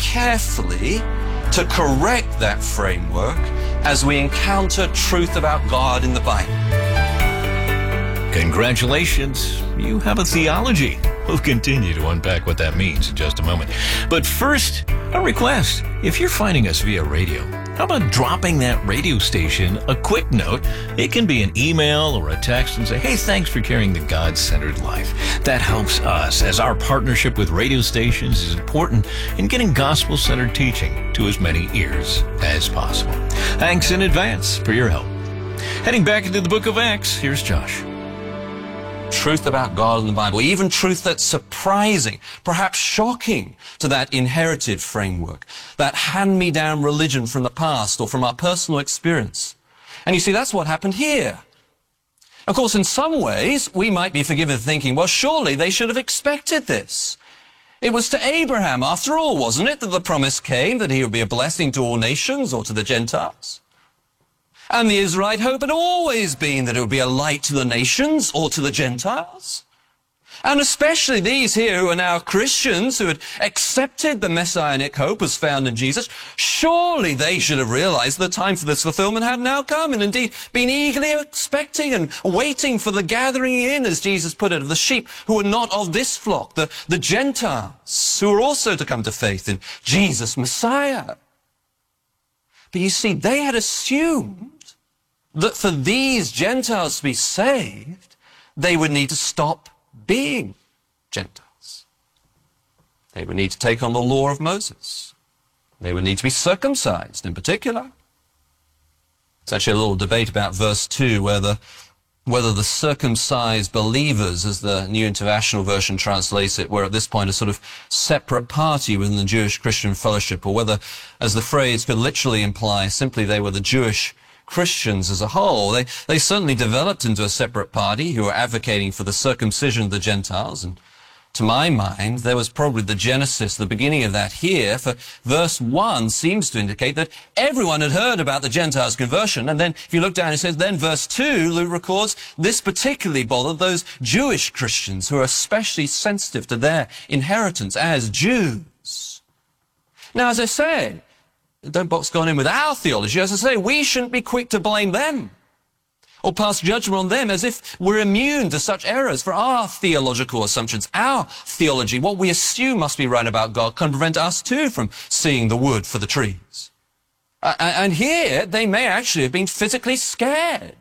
carefully to correct that framework as we encounter truth about God in the Bible. Congratulations, you have a theology. We'll continue to unpack what that means in just a moment. But first, a request. If you're finding us via radio, how about dropping that radio station a quick note? It can be an email or a text and say, hey, thanks for carrying the God-centered life. That helps us, as our partnership with radio stations is important in getting gospel-centered teaching to as many ears as possible. Thanks in advance for your help. Heading back into the book of Acts, here's Josh. Truth about God in the Bible, even truth that's surprising, perhaps shocking to that inherited framework, that hand-me-down religion from the past or from our personal experience. And you see, that's what happened here. Of course, in some ways, we might be forgiven for thinking, well, surely they should have expected this. It was to Abraham, after all, wasn't it, that the promise came that he would be a blessing to all nations or to the Gentiles? And the Israelite hope had always been that it would be a light to the nations or to the Gentiles. And especially these here who are now Christians who had accepted the messianic hope as found in Jesus, surely they should have realized the time for this fulfillment had now come, and indeed been eagerly expecting and waiting for the gathering in, as Jesus put it, of the sheep who are not of this flock, the Gentiles, who are also to come to faith in Jesus, Messiah. But you see, they had assumed that for these Gentiles to be saved, they would need to stop being Gentiles. They would need to take on the law of Moses. They would need to be circumcised in particular. There's actually a little debate about verse 2, whether the circumcised believers, as the New International Version translates it, were at this point a sort of separate party within the Jewish Christian fellowship, or whether, as the phrase could literally imply, simply they were the Jewish Christians as a whole. They certainly developed into a separate party who were advocating for the circumcision of the Gentiles, and to my mind, there was probably the genesis, the beginning of that here, for verse 1 seems to indicate that everyone had heard about the Gentiles' conversion. And then if you look down, it says, then verse 2, Luke records, this particularly bothered those Jewish Christians who are especially sensitive to their inheritance as Jews. Now, as I say, don't box God in with our theology. As I say, we shouldn't be quick to blame them or pass judgment on them as if we're immune to such errors. For our theological assumptions, our theology, what we assume must be right about God, can prevent us too from seeing the wood for the trees. And here, they may actually have been physically scared.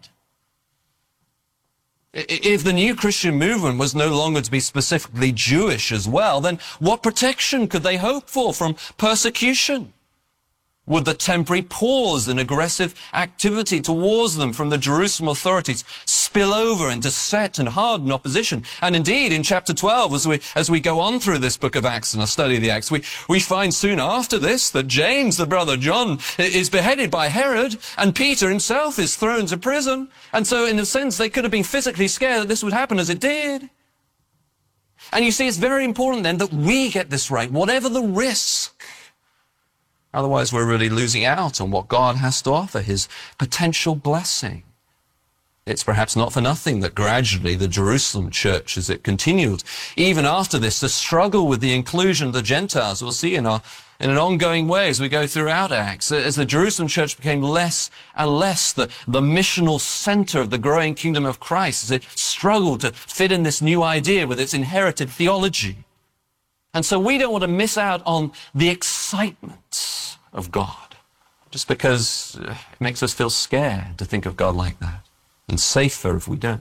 If the new Christian movement was no longer to be specifically Jewish as well, then what protection could they hope for from persecution? Would the temporary pause in aggressive activity towards them from the Jerusalem authorities spill over into set and hardened opposition? And indeed, in chapter 12, as we go on through this book of Acts and study the Acts, we find soon after this that James, the brother John, is beheaded by Herod, and Peter himself is thrown to prison. And so, in a sense, they could have been physically scared that this would happen, as it did. And you see, it's very important then that we get this right, whatever the risk. Otherwise, we're really losing out on what God has to offer, his potential blessing. It's perhaps not for nothing that gradually the Jerusalem church, as it continued, even after this, to struggle with the inclusion of the Gentiles. We'll see in an ongoing way as we go throughout Acts, as the Jerusalem church became less and less the missional center of the growing kingdom of Christ, as it struggled to fit in this new idea with its inherited theology. And so we don't want to miss out on the excitement of God, just because it makes us feel scared to think of God like that, and safer if we don't.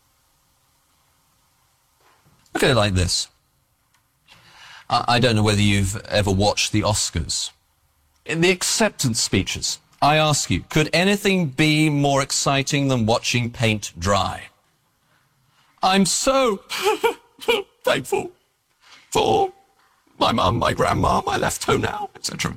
Look at it like this. I don't know whether you've ever watched the Oscars. In the acceptance speeches, I ask you, could anything be more exciting than watching paint dry? I'm so thankful for my mum, my grandma, my left toenail, etc.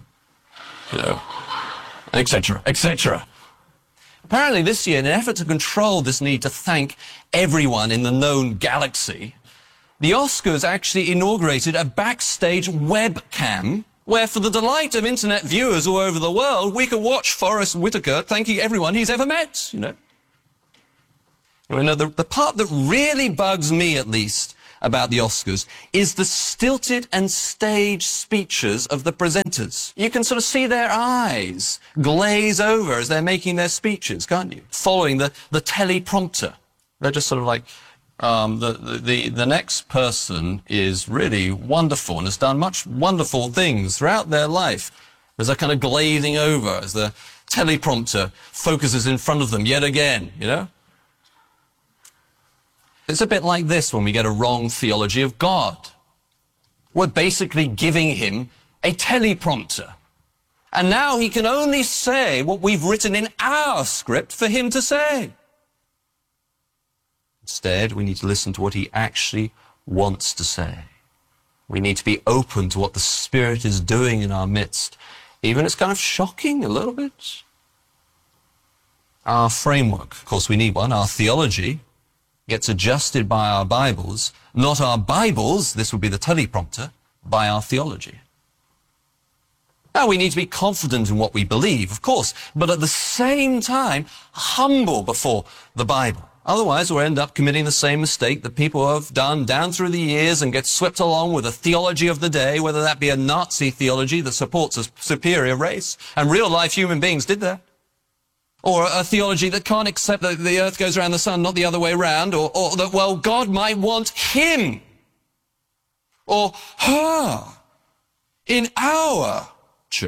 Etc., etc. Apparently this year, in an effort to control this need to thank everyone in the known galaxy, the Oscars actually inaugurated a backstage webcam where, for the delight of internet viewers all over the world, we could watch Forrest Whitaker thanking everyone he's ever met, the part that really bugs me, at least, about the Oscars is the stilted and staged speeches of the presenters. You can sort of see their eyes glaze over as they're making their speeches, can't you? Following the teleprompter. They're just sort of like, the next person is really wonderful and has done much wonderful things throughout their life. There's a kind of glazing over as the teleprompter focuses in front of them yet again, you know? It's a bit like this when we get a wrong theology of God. We're basically giving him a teleprompter. And now he can only say what we've written in our script for him to say. Instead, we need to listen to what he actually wants to say. We need to be open to what the Spirit is doing in our midst. Even it's kind of shocking a little bit. Our framework, of course we need one, our theology, gets adjusted by our Bibles, not our Bibles, this would be the teleprompter, by our theology. Now, we need to be confident in what we believe, of course, but at the same time, humble before the Bible. Otherwise, we'll end up committing the same mistake that people have done down through the years and get swept along with a theology of the day, whether that be a Nazi theology that supports a superior race, and real-life human beings did that. Or a theology that can't accept that the earth goes around the sun, not the other way around, or that, well, God might want him or her in our church.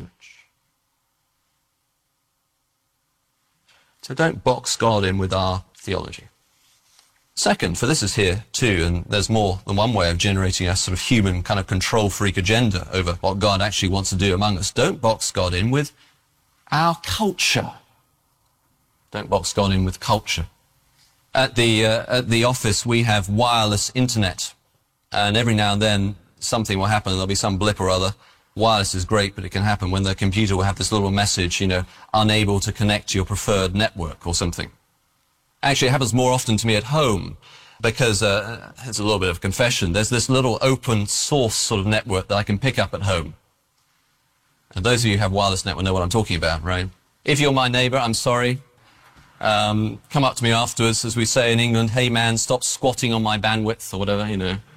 So don't box God in with our theology. Second, for this is here too, and there's more than one way of generating a sort of human kind of control freak agenda over what God actually wants to do among us. Don't box God in with our culture. Don't box God in with culture. At the office, we have wireless internet, and every now and then something will happen. There'll be some blip or other. Wireless is great, but it can happen when the computer will have this little message, you know, unable to connect to your preferred network or something. Actually, it happens more often to me at home because it's a little bit of confession. There's this little open source sort of network that I can pick up at home. And those of you who have wireless network know what I'm talking about, right? If you're my neighbor, I'm sorry. Come up to me afterwards, as we say in England, hey man, stop squatting on my bandwidth or whatever, you know.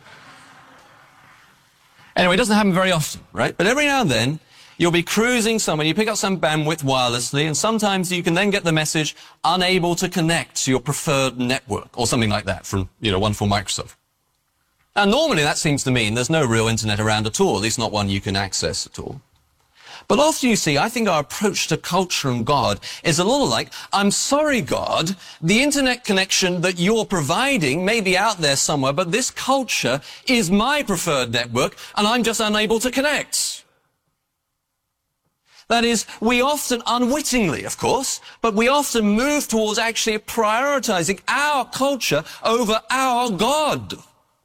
Anyway, it doesn't happen very often, right? But every now and then, you'll be cruising somewhere, you pick up some bandwidth wirelessly, and sometimes you can then get the message, unable to connect to your preferred network, or something like that from, you know, wonderful Microsoft. Now, normally that seems to mean there's no real internet around at all, at least not one you can access at all. But often you see, I think our approach to culture and God is a little like, I'm sorry, God, the internet connection that you're providing may be out there somewhere, but this culture is my preferred network, and I'm just unable to connect. That is, we often, unwittingly, of course, but we often move towards actually prioritizing our culture over our God.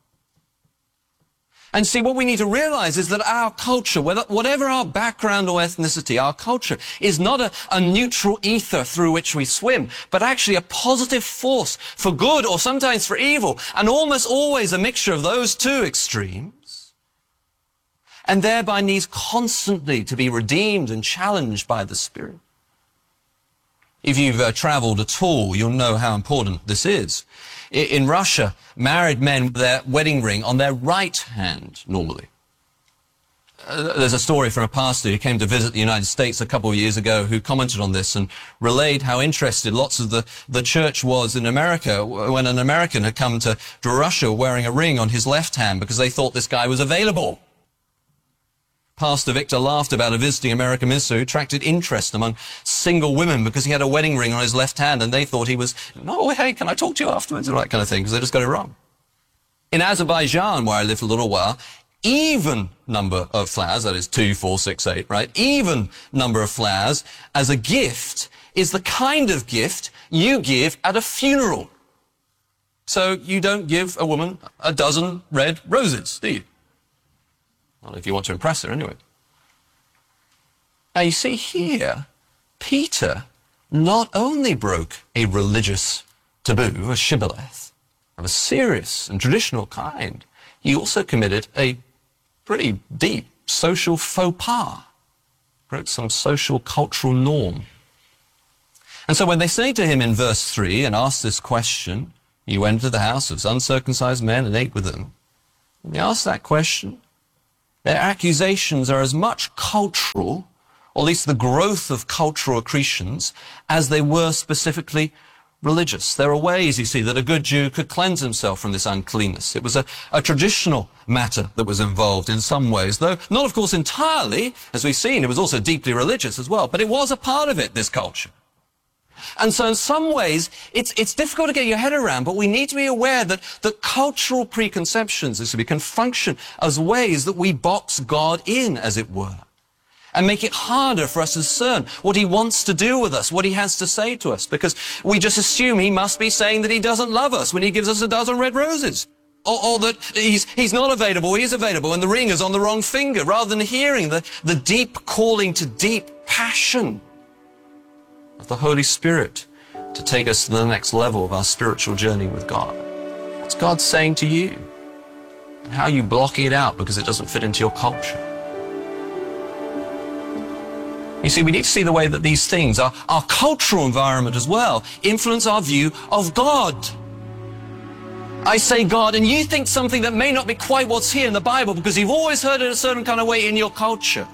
And see, what we need to realize is that our culture, whatever our background or ethnicity, our culture is not a neutral ether through which we swim, but actually a positive force for good or sometimes for evil, and almost always a mixture of those two extremes, and thereby needs constantly to be redeemed and challenged by the Spirit. If you've traveled at all, you'll know how important this is. In Russia, married men with their wedding ring on their right hand, normally. There's a story from a pastor who came to visit the United States a couple of years ago who commented on this and relayed how interested lots of the church was in America when an American had come to Russia wearing a ring on his left hand because they thought this guy was available. Pastor Victor laughed about a visiting American minister who attracted interest among single women because he had a wedding ring on his left hand and they thought he was, oh, hey, can I talk to you afterwards? Or that kind of thing, because they just got it wrong. In Azerbaijan, where I lived a little while, even number of flowers, that is 2, 4, 6, 8, right? Even number of flowers as a gift is the kind of gift you give at a funeral. So you don't give a woman a dozen red roses, do you? Well, if you want to impress her, anyway. Now, you see here, Peter not only broke a religious taboo, a shibboleth, of a serious and traditional kind, he also committed a pretty deep social faux pas, broke some social cultural norm. And so when they say to him in verse 3 and ask this question, you went to the house of uncircumcised men and ate with them, When you ask that question, their accusations are as much cultural, or at least the growth of cultural accretions, as they were specifically religious. There are ways, you see, that a good Jew could cleanse himself from this uncleanness. It was a traditional matter that was involved in some ways, though not, of course, entirely. As we've seen, it was also deeply religious as well, but it was a part of it, this culture. And so in some ways, it's difficult to get your head around, but we need to be aware that cultural preconceptions, can function as ways that we box God in, as it were, and make it harder for us to discern what he wants to do with us, what he has to say to us, because we just assume he must be saying that he doesn't love us when he gives us a dozen red roses, or that he's not available, he is available, and the ring is on the wrong finger, rather than hearing the deep calling to deep passion of the Holy Spirit to take us to the next level of our spiritual journey with God. What's God saying to you? And how are you blocking it out because it doesn't fit into your culture? You see, we need to see the way that these things, our cultural environment as well, influence our view of God. I say God, and you think something that may not be quite what's here in the Bible because you've always heard it a certain kind of way in your culture.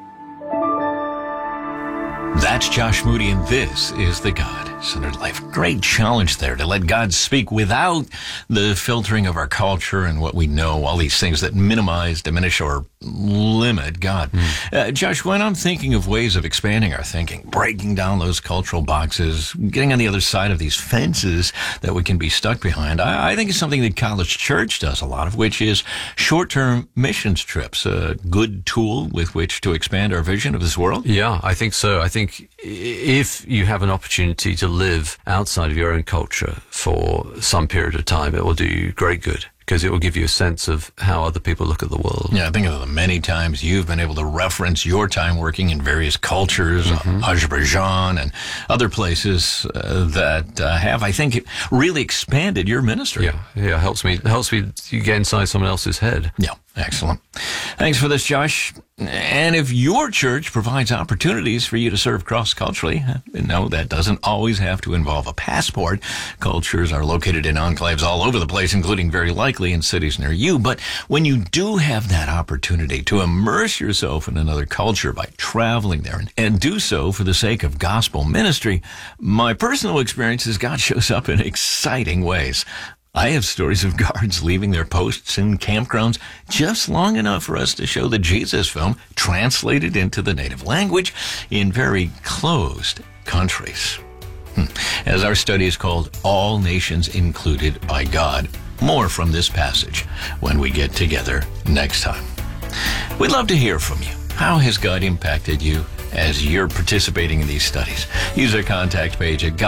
That's Josh Moody, and this is the God-Centered Life. Great challenge there to let God speak without the filtering of our culture and what we know, all these things that minimize, diminish, or limit God. Josh, when I'm thinking of ways of expanding our thinking, breaking down those cultural boxes, getting on the other side of these fences that we can be stuck behind, I think it's something that College Church does a lot of, which is short-term missions trips, a good tool with which to expand our vision of this world. Yeah, I think so. I think if you have an opportunity to live outside of your own culture for some period of time, it will do you great good, because it will give you a sense of how other people look at the world. Yeah, think of the many times you've been able to reference your time working in various cultures, Azerbaijan and other places that have, I think, really expanded your ministry. Yeah, helps me get inside someone else's head. Yeah, excellent. Thanks for this, Josh. And if your church provides opportunities for you to serve cross-culturally, no, that doesn't always have to involve a passport. Cultures are located in enclaves all over the place, including very likely in cities near you. But when you do have that opportunity to immerse yourself in another culture by traveling there and do so for the sake of gospel ministry, my personal experience is God shows up in exciting ways. I have stories of guards leaving their posts in campgrounds just long enough for us to show the Jesus film translated into the native language in very closed countries. As our study is called All Nations Included by God, more from this passage when we get together next time. We'd love to hear from you. How has God impacted you as you're participating in these studies? Use our contact page at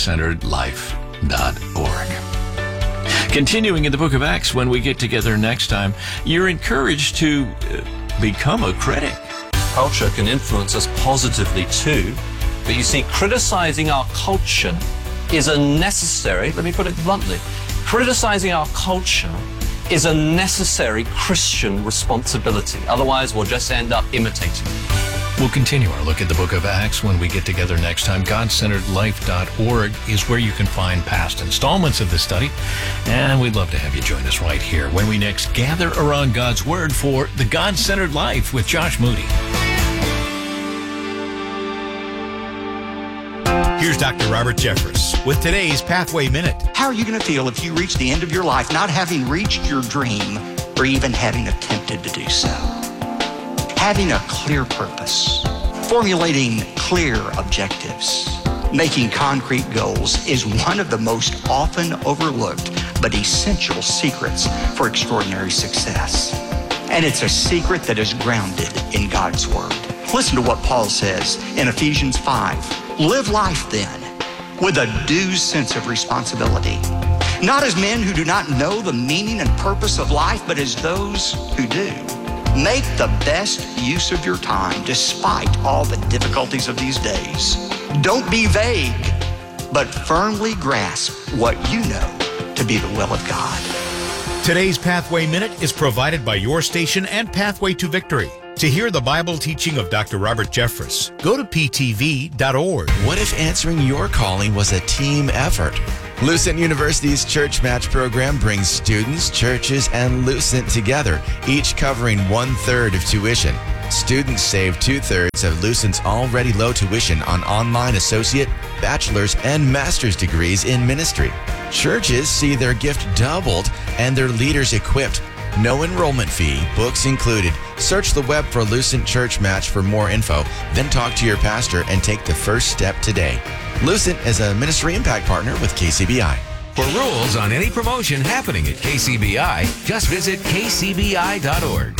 godcenteredlife.org. Continuing in the book of Acts, when we get together next time, you're encouraged to become a critic. Culture can influence us positively too, but you see, criticizing our culture is a necessary, let me put it bluntly, criticizing our culture is a necessary Christian responsibility. Otherwise, we'll just end up imitating it. We'll continue our look at the book of Acts when we get together next time. GodCenteredLife.org is where you can find past installments of this study. And we'd love to have you join us right here when we next gather around God's Word for the God-Centered Life with Josh Moody. Here's Dr. Robert Jeffress with today's Pathway Minute. How are you going to feel if you reach the end of your life not having reached your dream or even having attempted to do so? Having a clear purpose, formulating clear objectives, making concrete goals is one of the most often overlooked but essential secrets for extraordinary success. And it's a secret that is grounded in God's Word. Listen to what Paul says in Ephesians 5. Live life then with a due sense of responsibility, not as men who do not know the meaning and purpose of life, but as those who do. Make the best use of your time despite all the difficulties of these days. Don't be vague, but firmly grasp what you know to be the will of God. Today's Pathway Minute is provided by your station and Pathway to Victory. To hear the Bible teaching of Dr. Robert Jeffress, go to ptv.org. What if answering your calling was a team effort? Lucent University's Church Match program brings students, churches, and Lucent together, each covering 1/3 of tuition. Students save 2/3 of Lucent's already low tuition on online associate, bachelor's, and master's degrees in ministry. Churches see their gift doubled and their leaders equipped. No enrollment fee, books included. Search the web for Lucent Church Match for more info, then talk to your pastor and take the first step today. Lucent is a ministry impact partner with KCBI. For rules on any promotion happening at KCBI, just visit kcbi.org.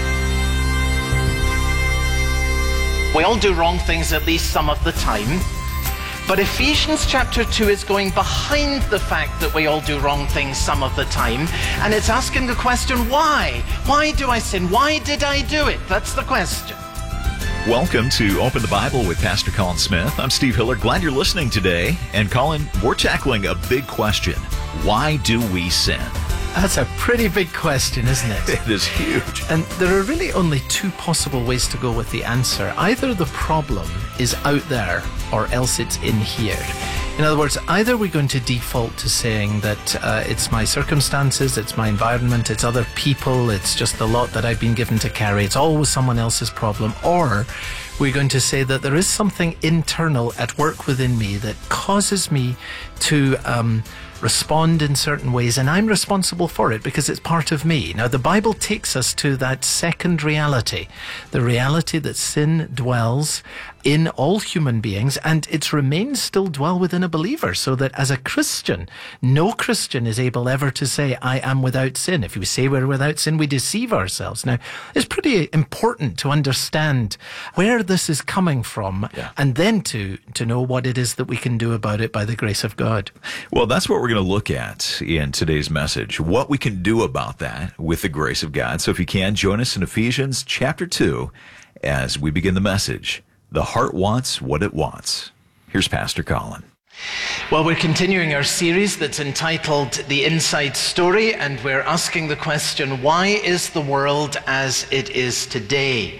We all do wrong things at least some of the time. But Ephesians chapter 2 is going behind the fact that we all do wrong things some of the time. And it's asking the question, why? Why do I sin? Why did I do it? That's the question. Welcome to Open the Bible with Pastor Colin Smith. I'm Steve Hiller. Glad you're listening today. And Colin, we're tackling a big question. Why do we sin? That's a pretty big question, isn't it? It is huge. And there are really only two possible ways to go with the answer. Either the problem is out there or else it's in here. In other words, either we're going to default to saying that it's my circumstances, it's my environment, it's other people, it's just the lot that I've been given to carry, it's always someone else's problem, or we're going to say that there is something internal at work within me that causes me to respond in certain ways, and I'm responsible for it because it's part of me. Now, the Bible takes us to that second reality, the reality that sin dwells in all human beings, and its remains still dwell within a believer, so that as a Christian, no Christian is able ever to say, I am without sin. If we say we're without sin, we deceive ourselves. Now, it's pretty important to understand where this is coming from, and then to know what it is that we can do about it by the grace of God. Well, that's what we're going to look at in today's message, what we can do about that with the grace of God. So if you can, join us in Ephesians chapter 2 as we begin the message. The heart wants what it wants. Here's Pastor Colin. Well, we're continuing our series that's entitled The Inside Story, and we're asking the question, why is the world as it is today?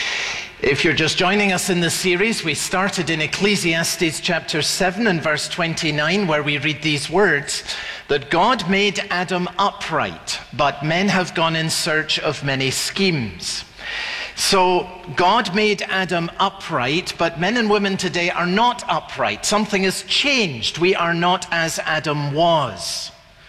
If you're just joining us in the series, we started in Ecclesiastes chapter 7 and verse 29, where we read these words, that God made Adam upright, but men have gone in search of many schemes. So God made Adam upright, but men and women today are not upright. Something has changed. We are not as Adam was.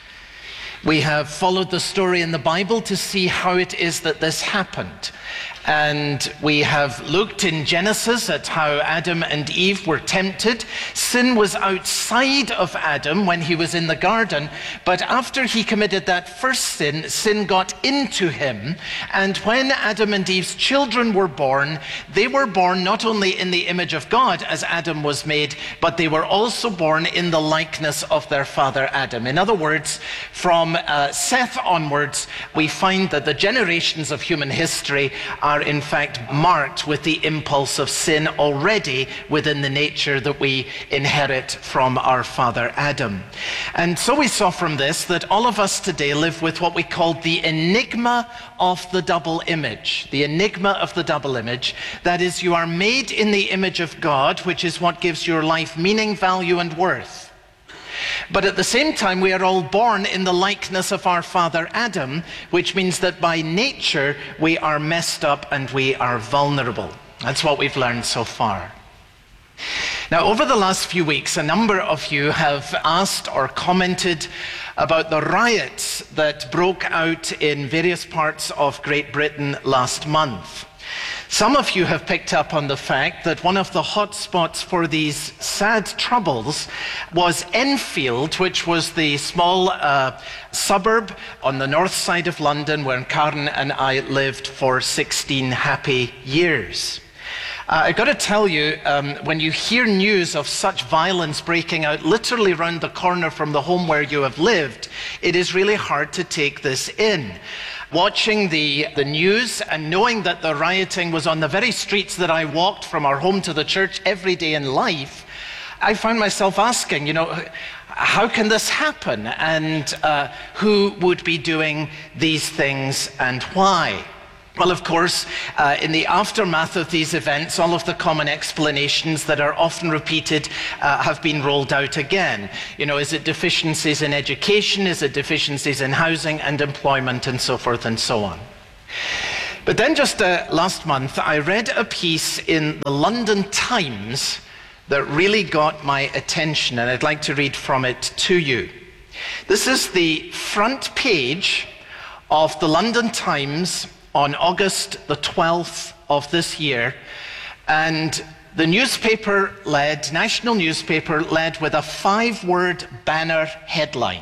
We have followed the story in the Bible to see how it is that this happened. And we have looked in Genesis at how Adam and Eve were tempted. Sin was outside of Adam when he was in the garden, but after he committed that first sin, sin got into him. And when Adam and Eve's children were born, they were born not only in the image of God as Adam was made, but they were also born in the likeness of their father Adam. In other words, from Seth onwards, we find that the generations of human history are in fact marked with the impulse of sin already within the nature that we inherit from our father Adam. And so we saw from this that all of us today live with what we call the enigma of the double image. The enigma of the double image. That is, you are made in the image of God, which is what gives your life meaning, value, and worth. But at the same time, we are all born in the likeness of our father Adam, which means that by nature, we are messed up and we are vulnerable. That's what we've learned so far. Now, over the last few weeks, a number of you have asked or commented about the riots that broke out in various parts of Great Britain last month. Some of you have picked up on the fact that one of the hot spots for these sad troubles was Enfield, which was the small suburb on the north side of London where Karen and I lived for 16 happy years. I've got to tell you, when you hear news of such violence breaking out literally around the corner from the home where you have lived, it is really hard to take this in. Watching the news and knowing that the rioting was on the very streets that I walked from our home to the church every day in life, I found myself asking, how can this happen? And who would be doing these things and why? Well, of course, in the aftermath of these events, all of the common explanations that are often repeated have been rolled out again. You know, is it deficiencies in education? Is it deficiencies in housing and employment, and so forth and so on? But then just last month, I read a piece in the London Times that really got my attention, and I'd like to read from it to you. This is the front page of the London Times on August the 12th of this year, and the national newspaper led with a 5-word banner headline.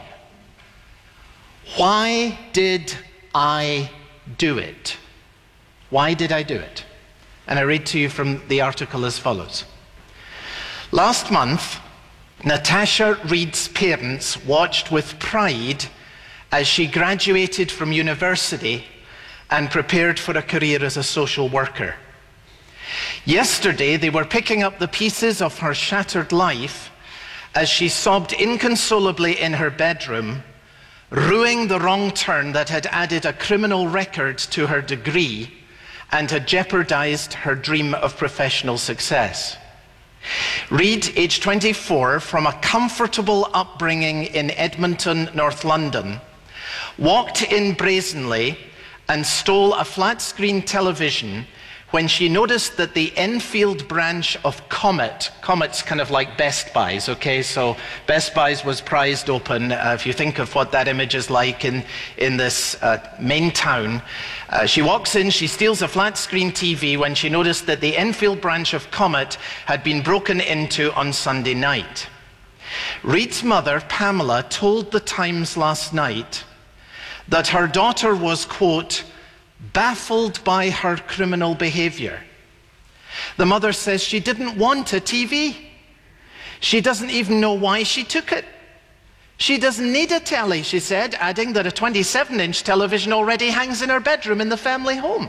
Why did I do it? Why did I do it? And I read to you from the article as follows. Last month, Natasha Reid's parents watched with pride as she graduated from university and prepared for a career as a social worker. Yesterday, they were picking up the pieces of her shattered life as she sobbed inconsolably in her bedroom, rueing the wrong turn that had added a criminal record to her degree and had jeopardized her dream of professional success. Reid, age 24, from a comfortable upbringing in Edmonton, North London, walked in brazenly and stole a flat-screen television when she noticed that the Enfield branch of Comet's kind of like Best Buys, okay? So Best Buys was prized open. If you think of what that image is like in this main town. She walks in, she steals a flat-screen TV when she noticed that the Enfield branch of Comet had been broken into on Sunday night. Reid's mother, Pamela, told the Times last night that her daughter was, quote, baffled by her criminal behavior. The mother says she didn't want a TV. She doesn't even know why she took it. She doesn't need a telly, she said, adding that a 27-inch television already hangs in her bedroom in the family home.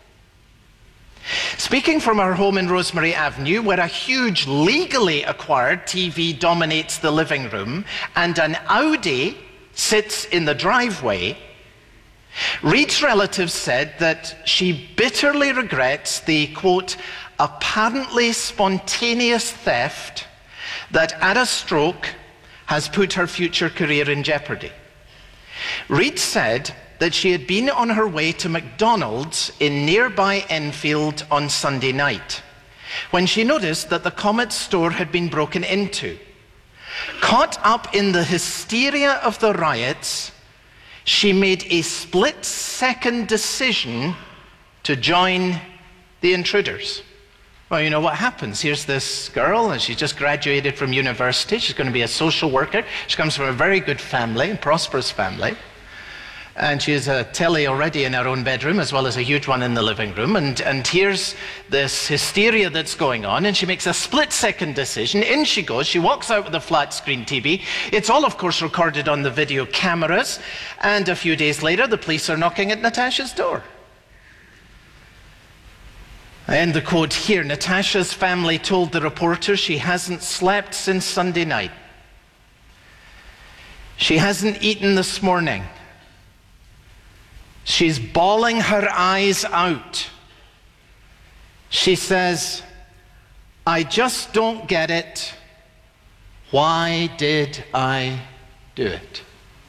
Speaking from her home in Rosemary Avenue, where a huge legally acquired TV dominates the living room and an Audi sits in the driveway, Reid's relatives said that she bitterly regrets the, quote, apparently spontaneous theft that at a stroke has put her future career in jeopardy. Reid said that she had been on her way to McDonald's in nearby Enfield on Sunday night when she noticed that the Comet store had been broken into. Caught up in the hysteria of the riots, she made a split-second decision to join the intruders. Well, you know what happens. Here's this girl, and she's just graduated from university. She's going to be a social worker. She comes from a very good family, a prosperous family. And she has a telly already in her own bedroom, as well as a huge one in the living room. And here's this hysteria that's going on, and she makes a split-second decision. In she goes. She walks out with a flat-screen TV. It's all, of course, recorded on the video cameras. And a few days later, the police are knocking at Natasha's door. I end the quote here. Natasha's family told the reporter she hasn't slept since Sunday night. She hasn't eaten this morning. She's bawling her eyes out. She says, I just don't get it. Why did I do it?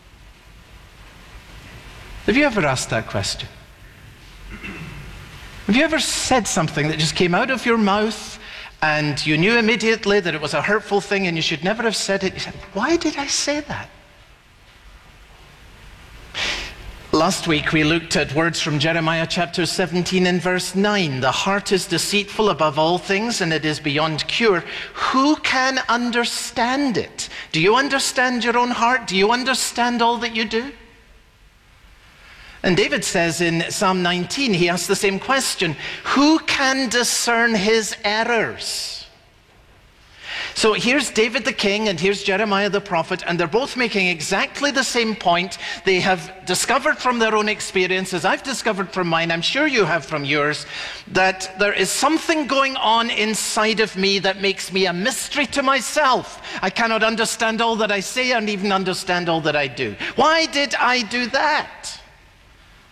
Have you ever asked that question? Have you ever said something that just came out of your mouth and you knew immediately that it was a hurtful thing and you should never have said it? You said, why did I say that? Last week we looked at words from Jeremiah chapter 17 and verse 9. The heart is deceitful above all things and it is beyond cure. Who can understand it? Do you understand your own heart? Do you understand all that you do? And David says in Psalm 19, he asks the same question. Who can discern his errors? So here's David the king and here's Jeremiah the prophet, and they're both making exactly the same point. They have discovered from their own experiences, I've discovered from mine, I'm sure you have from yours, that there is something going on inside of me that makes me a mystery to myself. I cannot understand all that I say and even understand all that I do. Why did I do that?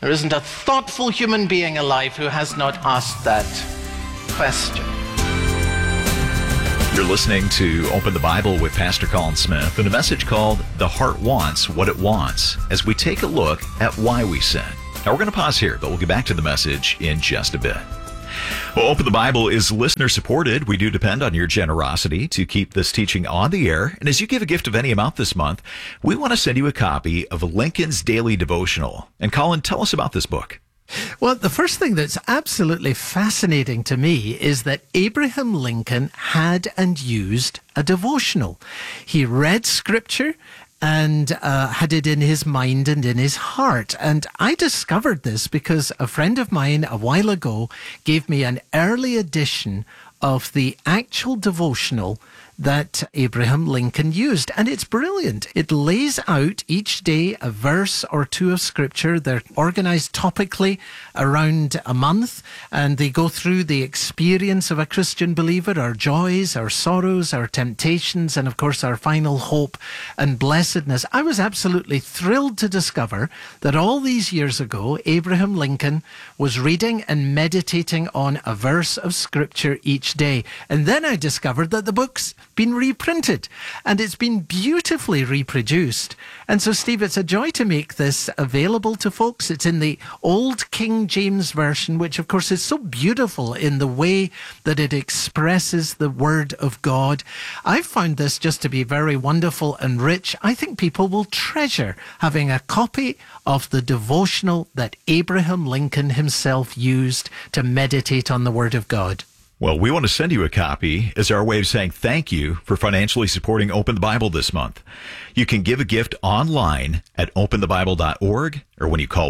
There isn't a thoughtful human being alive who has not asked that question. You're listening to Open the Bible with Pastor Colin Smith and a message called The Heart Wants What It Wants, as we take a look at why we sin. Now we're going to pause here, but we'll get back to the message in just a bit. Well, Open the Bible is listener supported. We do depend on your generosity to keep this teaching on the air. And as you give a gift of any amount this month, we want to send you a copy of Lincoln's Daily Devotional. And Colin, tell us about this book. Well, the first thing that's absolutely fascinating to me is that Abraham Lincoln had and used a devotional. He read scripture and had it in his mind and in his heart. And I discovered this because a friend of mine a while ago gave me an early edition of the actual devotional that Abraham Lincoln used. And it's brilliant. It lays out each day a verse or two of scripture. They're organized topically around a month, and they go through the experience of a Christian believer, our joys, our sorrows, our temptations, and of course our final hope and blessedness. I was absolutely thrilled to discover that all these years ago, Abraham Lincoln was reading and meditating on a verse of scripture each day. And then I discovered that the book's been reprinted and it's been beautifully reproduced. And so, Steve, it's a joy to make this available to folks. It's in the old King James Version, which of course is so beautiful in the way that it expresses the Word of God. I've found this just to be very wonderful and rich. I think people will treasure having a copy of the devotional that Abraham Lincoln himself used to meditate on the Word of God. Well, we want to send you a copy as our way of saying thank you for financially supporting Open the Bible this month. You can give a gift online at openthebible.org or when you call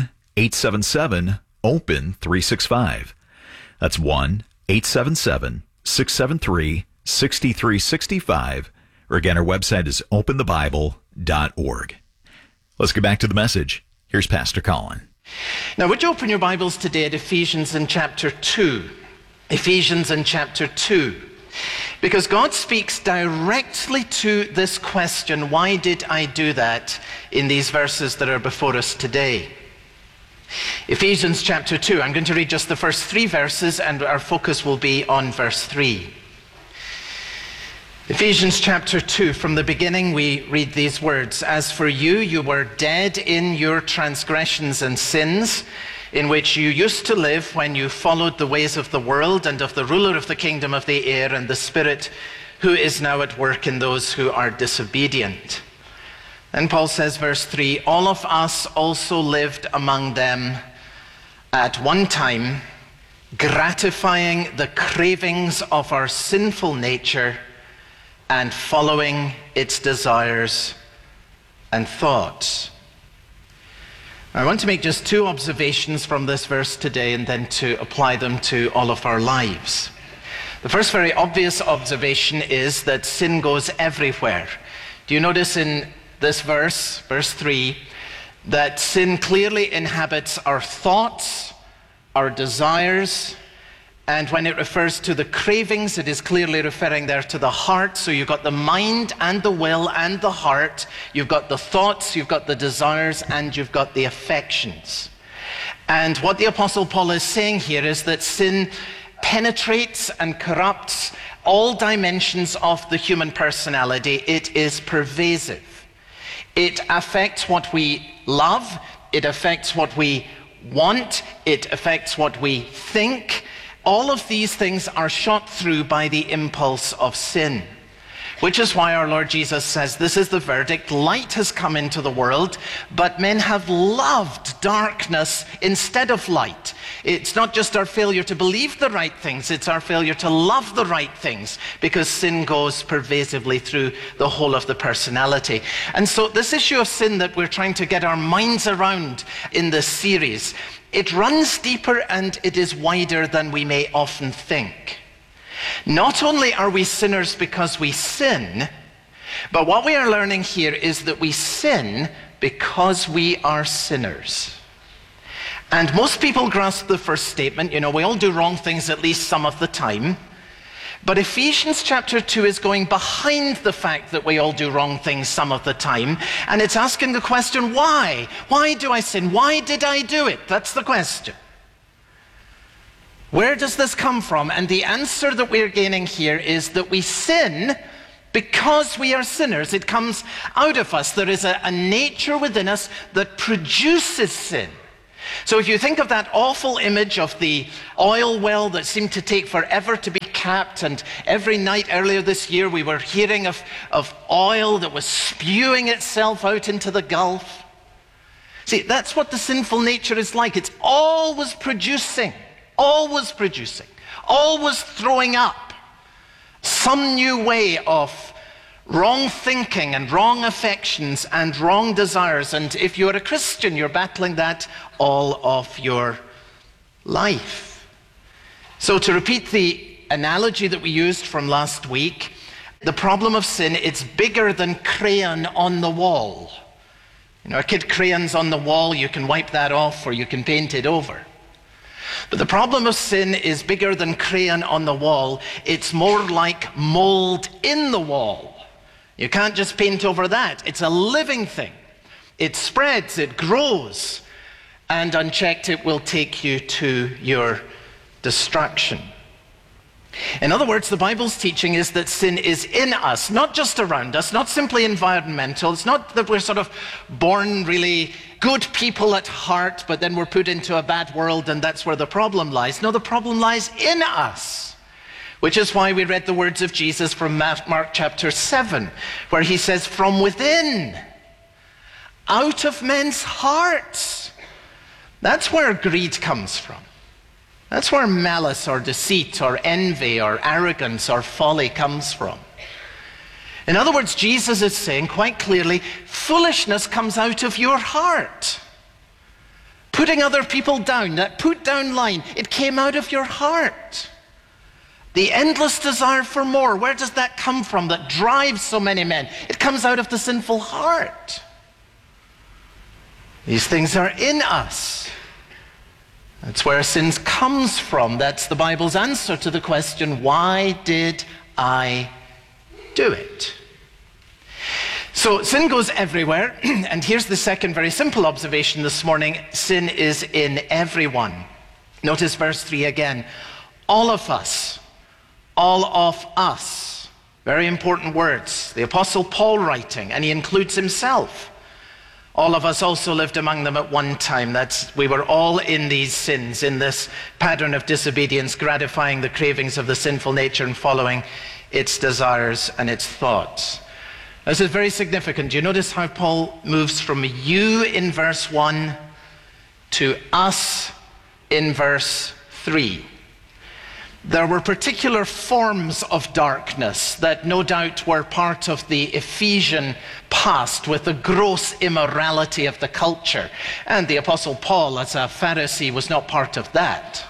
1-877-OPEN-365. That's 1-877-673-6365. Or again, our website is openthebible.org. Let's get back to the message. Here's Pastor Colin. Now, would you open your Bibles today at Ephesians in chapter 2? Ephesians in chapter 2. Because God speaks directly to this question, why did I do that, in these verses that are before us today. Ephesians chapter 2. I'm going to read just the first 3 verses, and our focus will be on verse 3. Ephesians chapter 2, from the beginning we read these words. As for you, you were dead in your transgressions and sins, in which you used to live when you followed the ways of the world and of the ruler of the kingdom of the air and the Spirit, who is now at work in those who are disobedient. Then Paul says, verse 3, all of us also lived among them at one time, gratifying the cravings of our sinful nature and following its desires and thoughts. I want to make just 2 observations from this verse today and then to apply them to all of our lives. The first very obvious observation is that sin goes everywhere. Do you notice in this verse, verse 3, that sin clearly inhabits our thoughts, our desires, and when it refers to the cravings, it is clearly referring there to the heart. So you've got the mind and the will and the heart. You've got the thoughts, you've got the desires, and you've got the affections. And what the Apostle Paul is saying here is that sin penetrates and corrupts all dimensions of the human personality. It is pervasive. It affects what we love. It affects what we want. It affects what we think. All of these things are shot through by the impulse of sin, which is why our Lord Jesus says, this is the verdict, light has come into the world, but men have loved darkness instead of light. It's not just our failure to believe the right things, it's our failure to love the right things, because sin goes pervasively through the whole of the personality. And so this issue of sin that we're trying to get our minds around in this series, it runs deeper and it is wider than we may often think. Not only are we sinners because we sin, but what we are learning here is that we sin because we are sinners. And most people grasp the first statement, we all do wrong things at least some of the time. But Ephesians chapter 2 is going behind the fact that we all do wrong things some of the time, and it's asking the question, why? Why do I sin? Why did I do it? That's the question. Where does this come from? And the answer that we're gaining here is that we sin because we are sinners. It comes out of us. There is a nature within us that produces sin. So if you think of that awful image of the oil well that seemed to take forever to be capped, and every night earlier this year we were hearing of oil that was spewing itself out into the Gulf. See, that's what the sinful nature is like. It's always producing, always throwing up some new way of wrong thinking and wrong affections and wrong desires. And if you're a Christian, you're battling that all of your life. So to repeat the analogy that we used from last week, the problem of sin, it's bigger than crayon on the wall. You know, a kid crayons on the wall, you can wipe that off or you can paint it over. But the problem of sin is bigger than crayon on the wall. It's more like mold in the wall. You can't just paint over that. It's a living thing. It spreads, it grows, and unchecked it will take you to your destruction. In other words, the Bible's teaching is that sin is in us, not just around us, not simply environmental. It's not that we're sort of born really good people at heart, but then we're put into a bad world and that's where the problem lies. No, the problem lies in us. Which is why we read the words of Jesus from Mark chapter 7, where he says, from within, out of men's hearts. That's where greed comes from. That's where malice or deceit or envy or arrogance or folly comes from. In other words, Jesus is saying quite clearly, foolishness comes out of your heart. Putting other people down, that put down line, it came out of your heart. The endless desire for more, where does that come from that drives so many men? It comes out of the sinful heart. These things are in us. That's where sin comes from. That's the Bible's answer to the question, why did I do it? So sin goes everywhere, and here's the second very simple observation this morning. Sin is in everyone. Notice verse 3 again. All of us. All of us. Very important words. The Apostle Paul writing, and he includes himself. All of us also lived among them at one time. We were all in these sins, in this pattern of disobedience, gratifying the cravings of the sinful nature and following its desires and its thoughts. This is very significant. Do you notice how Paul moves from you in verse 1 to us in verse 3? There were particular forms of darkness that no doubt were part of the Ephesian past with the gross immorality of the culture. And the Apostle Paul, as a Pharisee, was not part of that.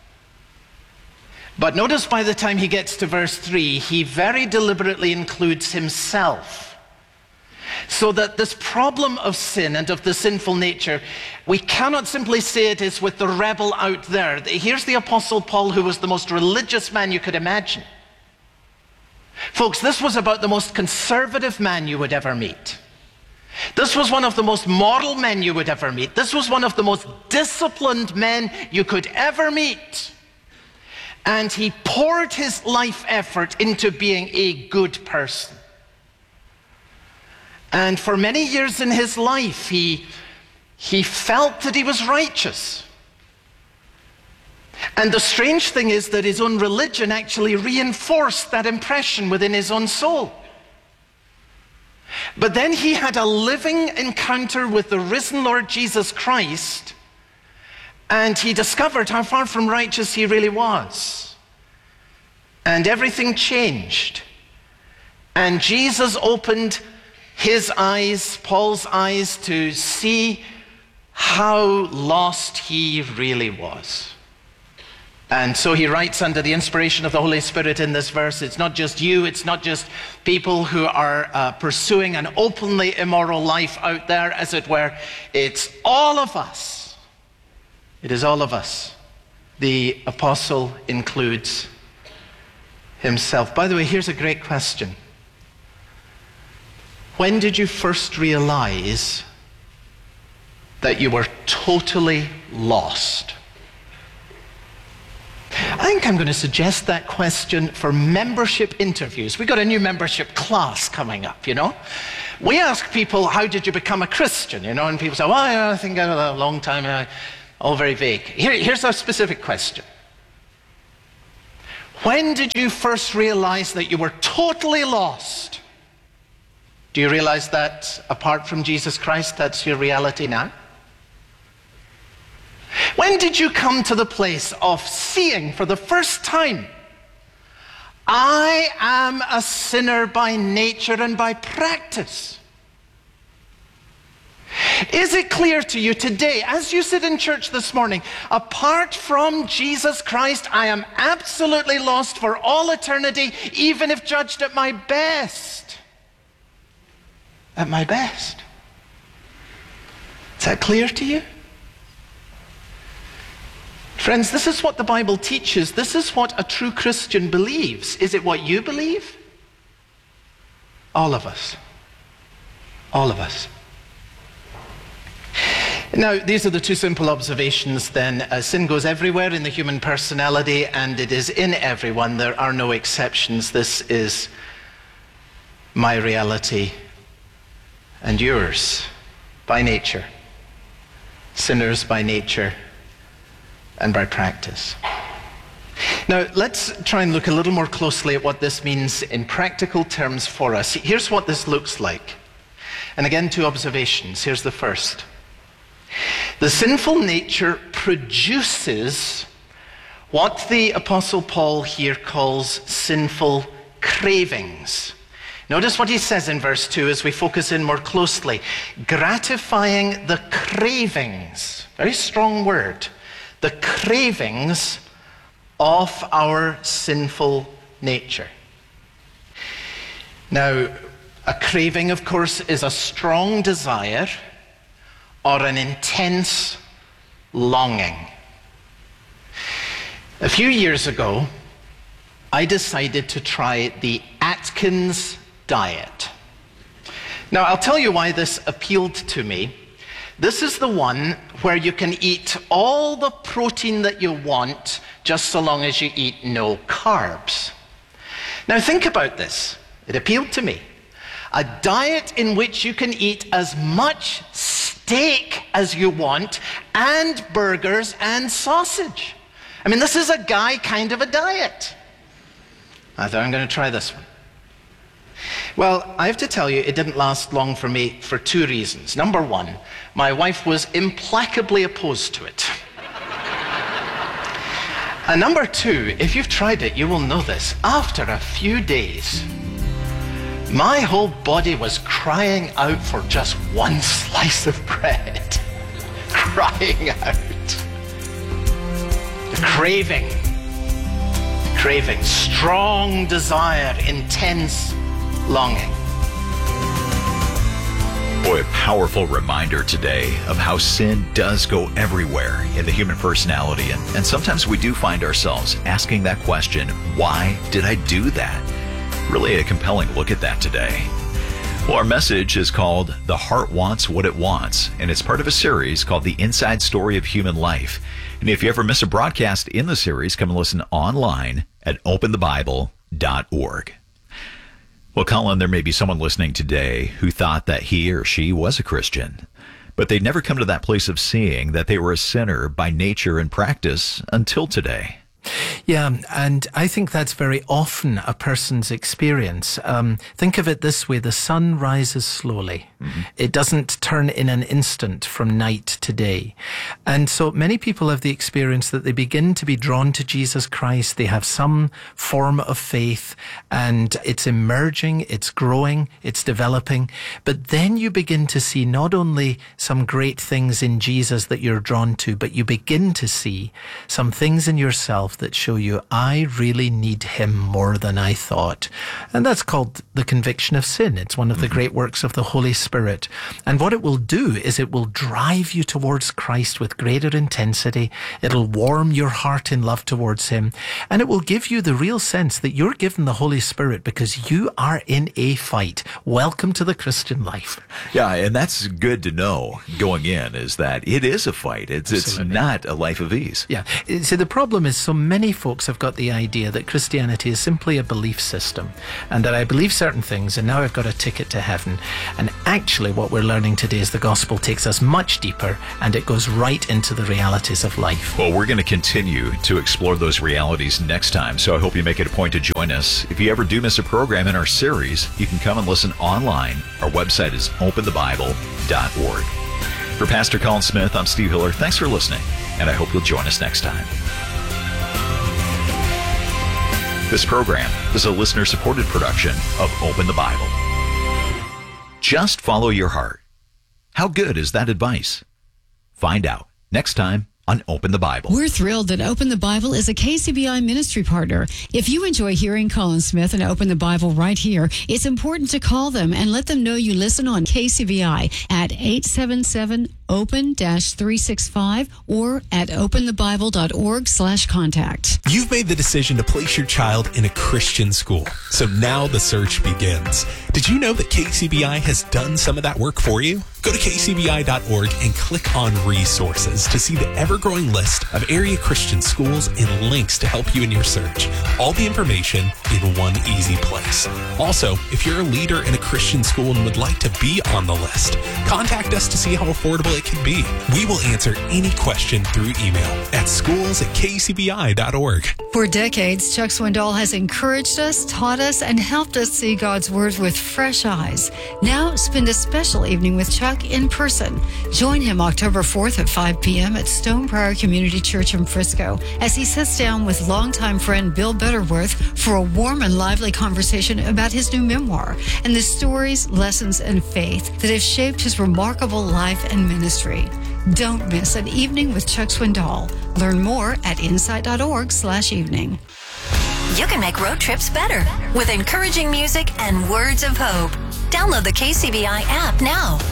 But notice by the time he gets to verse 3, he very deliberately includes himself. So that this problem of sin and of the sinful nature, we cannot simply say it is with the rebel out there. Here's the Apostle Paul, who was the most religious man you could imagine. Folks, this was about the most conservative man you would ever meet. This was one of the most moral men you would ever meet. This was one of the most disciplined men you could ever meet. And he poured his life effort into being a good person. And for many years in his life, he felt that he was righteous. And the strange thing is that his own religion actually reinforced that impression within his own soul. But then he had a living encounter with the risen Lord Jesus Christ, and he discovered how far from righteous he really was. And everything changed. And Jesus opened his eyes, Paul's eyes, to see how lost he really was. And so he writes under the inspiration of the Holy Spirit in this verse, it's not just you, it's not just people who are pursuing an openly immoral life out there, as it were. It's all of us. It is all of us. The apostle includes himself. By the way, here's a great question. When did you first realize that you were totally lost? I think I'm going to suggest that question for membership interviews. We've got a new membership class coming up, you know. We ask people, how did you become a Christian, you know, and people say, well, I think a long time, all very vague. Here's a specific question. When did you first realize that you were totally lost? Do you realize that apart from Jesus Christ, that's your reality now? When did you come to the place of seeing for the first time, I am a sinner by nature and by practice? Is it clear to you today, as you sit in church this morning, apart from Jesus Christ, I am absolutely lost for all eternity, even if judged at my best? At my best. Is that clear to you? Friends, this is what the Bible teaches. This is what a true Christian believes. Is it what you believe? All of us. All of us. Now, these are the two simple observations then. Sin goes everywhere in the human personality, and it is in everyone. There are no exceptions. This is my reality and yours by nature. Sinners by nature and by practice. Now, let's try and look a little more closely at what this means in practical terms for us. Here's what this looks like. And again, two observations. Here's the first. The sinful nature produces what the Apostle Paul here calls sinful cravings. Notice what he says in verse 2 as we focus in more closely. Gratifying the cravings, very strong word, the cravings of our sinful nature. Now, a craving, of course, is a strong desire or an intense longing. A few years ago, I decided to try the Atkins diet. Now, I'll tell you why this appealed to me. This is the one where you can eat all the protein that you want, just so long as you eat no carbs. Now, think about this. It appealed to me. A diet in which you can eat as much steak as you want, and burgers and sausage. I mean, this is a guy kind of a diet. I thought, I'm going to try this one. Well, I have to tell you, it didn't last long for me for two reasons. Number one, my wife was implacably opposed to it. And number two, if you've tried it, you will know this. After a few days, my whole body was crying out for just one slice of bread. Crying out. The craving, strong desire, intense longing. Boy, a powerful reminder today of how sin does go everywhere in the human personality. And sometimes we do find ourselves asking that question, why did I do that? Really a compelling look at that today. Well, our message is called The Heart Wants What It Wants, and it's part of a series called The Inside Story of Human Life. And if you ever miss a broadcast in the series, come and listen online at openthebible.org. Well, Colin, there may be someone listening today who thought that he or she was a Christian, but they'd never come to that place of seeing that they were a sinner by nature and practice until today. Yeah, and I think that's very often a person's experience. Think of it this way, the sun rises slowly. Mm-hmm. It doesn't turn in an instant from night to day. And so many people have the experience that they begin to be drawn to Jesus Christ. They have some form of faith, and it's emerging, it's growing, it's developing. But then you begin to see not only some great things in Jesus that you're drawn to, but you begin to see some things in yourself yourself that show you, I really need him more than I thought. And that's called the conviction of sin. It's one of the great works of the Holy Spirit. And what it will do is it will drive you towards Christ with greater intensity. It'll warm your heart in love towards him. And it will give you the real sense that you're given the Holy Spirit because you are in a fight. Welcome to the Christian life. Yeah, and that's good to know going in, is that it is a fight. It's not a life of ease. Yeah. See, the problem is so many folks have got the idea that Christianity is simply a belief system and that I believe certain things and now I've got a ticket to heaven. And actually what we're learning today is the gospel takes us much deeper and it goes right into the realities of life. Well, we're going to continue to explore those realities next time, so I hope you make it a point to join us. If you ever do miss a program in our series, you can come and listen online. Our website is openthebible.org. For Pastor Colin Smith, I'm Steve Hiller. Thanks for listening, and I hope you'll join us next time. This program is a listener-supported production of Open the Bible. Just follow your heart. How good is that advice? Find out next time on Open the Bible. We're thrilled that Open the Bible is a KCBI ministry partner. If you enjoy hearing Colin Smith and Open the Bible right here, it's important to call them and let them know you listen on KCBI at 877-OPEN-365 or at openthebible.org/contact. You've made the decision to place your child in a Christian school, so now the search begins. Did you know that KCBI has done some of that work for you? Go to kcbi.org and click on resources to see the ever-growing list of area Christian schools and links to help you in your search. All the information in one easy place. Also, if you're a leader in a Christian school and would like to be on the list, contact us to see how affordable it can be. We will answer any question through email at schools@kcbi.org. For decades, Chuck Swindoll has encouraged us, taught us, and helped us see God's Word with fresh eyes. Now, spend a special evening with Chuck in person. Join him October 4th at 5 p.m. at Stonebriar Community Church in Frisco as he sits down with longtime friend Bill Butterworth for a warm and lively conversation about his new memoir and the stories, lessons, and faith that have shaped his remarkable life and ministry. Don't miss an evening with Chuck Swindoll. Learn more at insight.org/evening. You can make road trips better with encouraging music and words of hope. Download the KCBI app now.